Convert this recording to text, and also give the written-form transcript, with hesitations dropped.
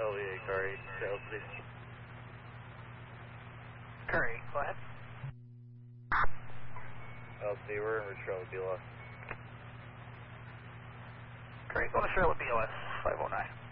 LEA car 8, Charles, please. Curry, go ahead. LC, we're in Charlotte BLS. Curry, go to Charlotte BLS 509.